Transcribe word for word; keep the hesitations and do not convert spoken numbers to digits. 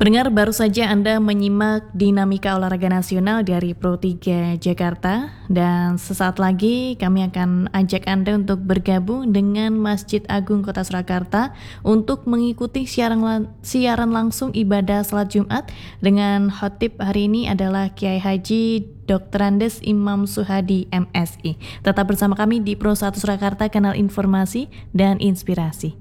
Pendengar, baru saja Anda menyimak dinamika olahraga nasional dari Pro tiga Jakarta, dan sesaat lagi kami akan ajak Anda untuk bergabung dengan Masjid Agung Kota Surakarta untuk mengikuti siaran, lan- siaran langsung ibadah salat Jumat dengan khotib hari ini adalah Kiai Haji doktor Andes Imam Suhadi M Si. Tetap bersama kami di Pro satu Surakarta, kanal informasi dan inspirasi.